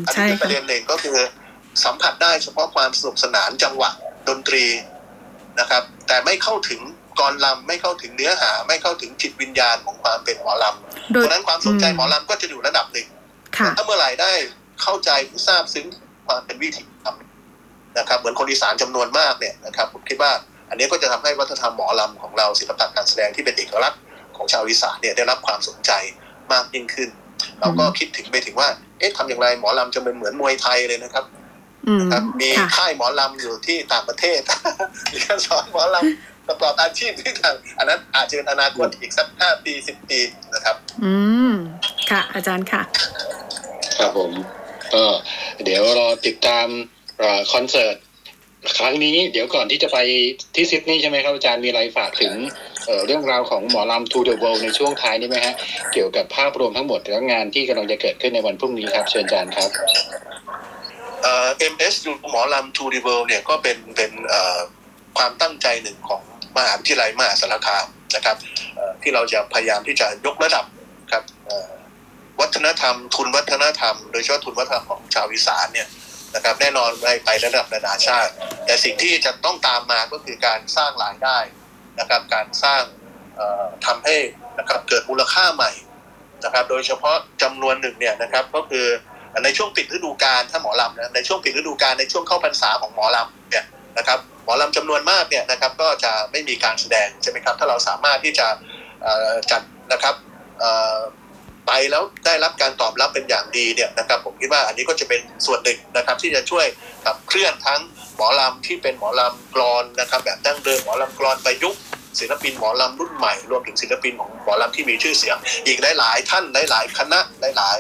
อันนี้เป็นประเด็นหนึ่งก็คือสัมผัสได้เฉพาะความสนุกสนานจังหวะดนตรีนะครับแต่ไม่เข้าถึงกลอนรำไม่เข้าถึงเนื้อหาไม่เข้าถึงจิตวิญญาณของความเป็นหมอลำเพราะนั้นความสนใจหมอลำก็จะอยู่ระดับหนึ่งถ้าเมื่อไหร่ได้เข้าใจทราบซึ้งความเป็นวิถีทำนะครับเหมือนคนอีสานจำนวนมากเนี่ยนะครับผมคิดว่าอันนี้ก็จะทำให้วัฒนธรรมหมอลำของเราศิลปะการแสดงที่เป็นเอกลักษณ์ของชาวอีสานเนี่ยได้รับความสนใจมากยิ่งขึ้นเราก็คิดถึงไปถึงว่าทำอย่างไรหมอลำจะเป็นเหมือนมวยไทยเลยนะครับมีค่ายหมอลำอยู่ที่ต่างประเทศมีการสอนหมอลำประกอบอาชีพที่ต่างอันนั้นอาจจะเป็นอนาคตอีกสัก5 ปี 10 ปีนะครับค่ะอาจารย์ค่ะครับผมเดี๋ยวรอติดตามคอนเสิร์ตครั้งนี้เดี๋ยวก่อนที่จะไปที่ซิดนีย์ใช่ไหมครับอาจารย์มีอะไรฝากถึงเรื่องราวของหมอลำ To the World ในช่วงท้ายนี้ไหมฮะเกี่ยวกับภาพรวมทั้งหมดและงานที่กำลังจะเกิดขึ้นในวันพรุ่งนี้ครับเชิญอาจารย์ครับ MSU หมอลำ To the World เนี่ยก็เป็นความตั้งใจหนึ่งของมหาวิทยาลัยมหาสารคามนะครับที่เราจะพยายามที่จะยกระดับครับวัฒนธรรมทุนวัฒนธรรมโดยเฉพาะทุนวัฒนธรรมของชาวอีสานเนี่ยนะครับแน่นอนไประดับนานาชาติแต่สิ่งที่จะต้องตามมาก็คือการสร้างรายได้นะครับการสร้างทำให้นะครับเกิดมูลค่าใหม่นะครับโดยเฉพาะจำนวนหนึ่งเนี่ยนะครับก็คือในช่วงปิดฤดูกาลถ้าหมอลำนะในช่วงปิดฤดูกาลในช่วงเข้าพรรษาของหมอลำเนี่ยนะครับหมอลำจำนวนมากเนี่ยนะครับก็จะไม่มีการแสดงใช่ไหมครับถ้าเราสามารถที่จะจัดนะครับไปแล้วได้รับการตอบรับเป็นอย่างดีเนี่ยนะครับผมคิดว่าอันนี้ก็จะเป็นส่วนหนึ่งนะครับที่จะช่วยขับเคลื่อนทั้งหมอลำที่เป็นหมอลำกลอนนะครับแบบดั้งเดิมหมอลำกลอนประยุกต์ศิลปินหมอลำรุ่นใหม่รวมถึงศิลปินของหมอลำที่มีชื่อเสียงอีกหลายๆท่านหลายๆคณะหลาย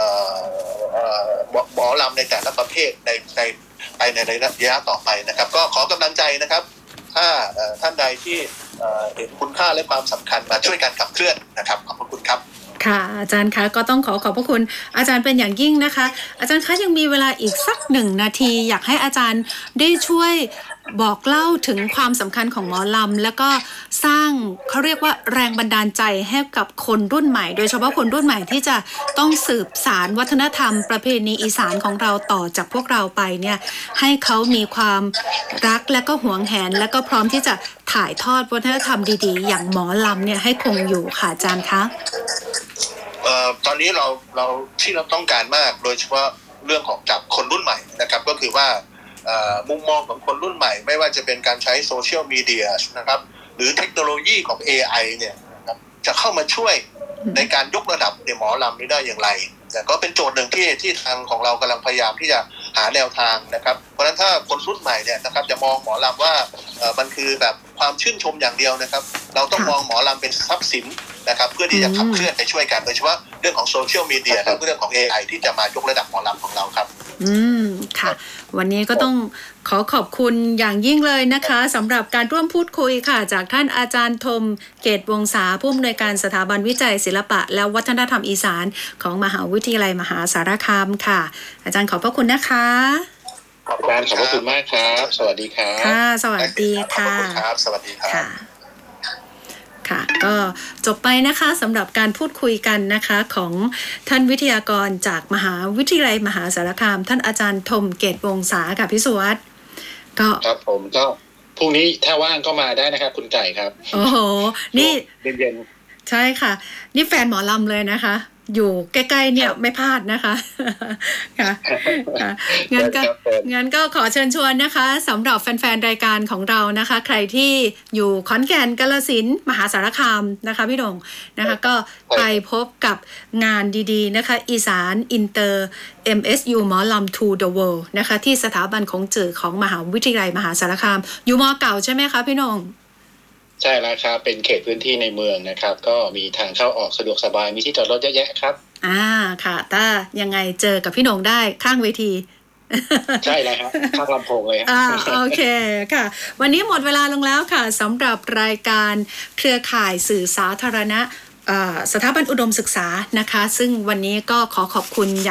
ๆหมอลำในแต่ละประเภทในระยะต่อไปนะครับก็ขอกำลังใจนะครับถ้าท่านใดที่เห็นคุณค่าและความสำคัญมาช่วยกันขับเคลื่อนนะครับขอบคุณครับค่ะอาจารย์คะก็ต้องขอบพระคุณอาจารย์เป็นอย่างยิ่งนะคะอาจารย์คะยังมีเวลาอีกสัก1 นาทีอยากให้อาจารย์ได้ช่วยบอกเล่าถึงความสำคัญของหมอลำแล้วก็สร้างเขาเรียกว่าแรงบันดาลใจให้กับคนรุ่นใหม่โดยเฉพาะคนรุ่นใหม่ที่จะต้องสืบสานวัฒนธรรมประเพณีอีสานของเราต่อจากพวกเราไปเนี่ยให้เขามีความรักและก็หวงแหนและก็พร้อมที่จะถ่ายทอดวัฒนธรรมดีๆอย่างหมอลำเนี่ยให้คงอยู่ค่ะอาจารย์คะตอนนี้เราที่เราต้องการมากโดยเฉพาะเรื่องของจากคนรุ่นใหม่นะครับก็คือว่ามุมมองของคนรุ่นใหม่ไม่ว่าจะเป็นการใช้โซเชียลมีเดียนะครับหรือเทคโนโลยีของ AI เนี่ยจะเข้ามาช่วยในการยกระดับในหมอลำนี้ได้อย่างไรแต่ก็เป็นโจทย์หนึ่งที่ทางของเรากำลังพยายามที่จะหาแนวทางนะครับเพราะฉะนั้นถ้าคนรุ่นใหม่เนี่ยนะครับจะมองหมอลำว่ามันคือแบบความชื่นชมอย่างเดียวนะครับเราต้องมองหมอลำเป็นทรัพย์สินนะครับเพื่อที่จะขับเคลื่อนไปช่วยกันโดยเฉพาะเรื่องของโซเชียลมีเดียและเรื่องของ AI ที่จะมายกระดับหมอลำของเราครับค่ะวันนี้ก็ต้องขอบคุณอย่างยิ่งเลยนะคะสำหรับการร่วมพูดคุยค่ะจากท่านอาจารย์ธมเกตวงศาผู้อำนวยการสถาบันวิจัยศิลปะและวัฒนธรรมอีสานของมหาวิทยาลัยมหาสารคามค่ะอาจารย์ขอบพระคุณนะคะอาจารย์ขอบพระคุณมากครับสวัสดีครับค่ะสวัสดีค่ะครับสวัสดีครับค่ะก็จบไปนะคะสำหรับการพูดคุยกันนะคะของท่านวิทยากรจากมหาวิทยาลัยมหาสารคามท่านอาจารย์ธมเกตวงศาค่ะพี่สุวัสดิ์ก็ครับผมก็พรุ่งนี้ถ้าว่างก็มาได้นะครับคุณไก่ครับโอ้โหนี่เย็นๆใช่ค่ะนี่แฟนหมอลำเลยนะคะอยู่ใกล้ๆเนี่ยไม่พลาดนะคะค่ะงั้นก็ขอเชิญชวนนะคะสำหรับแฟนๆรายการของเรานะคะใครที่อยู่ขอนแก่นกาฬสินธุ์มหาสารคามนะคะพี่ดงนะคะก็ไปพบกับงานดีๆนะคะอีสานอินเตอร์ MSU หมอลำ To the World นะคะที่สถาบันของจื่อของมหาวิทยาลัยมหาสารคามอยู่ม.เก่าใช่ไหมคะพี่ดงใช่แล้วครับเป็นเขตพื้นที่ในเมืองนะครับก็มีทางเข้าออกสะดวกสบายมีที่จอดรถเยอะแยะครับค่ะถ้ายังไงเจอกับพี่หนงได้ข้างเวทีใช่แล้วครับข้างลำโพงเลยโอเคค่ะวันนี้หมดเวลาลงแล้วค่ะสำหรับรายการเครือข่ายสื่อสาธารณะสถาบันอุดมศึกษานะคะซึ่งวันนี้ก็ขอบคุณ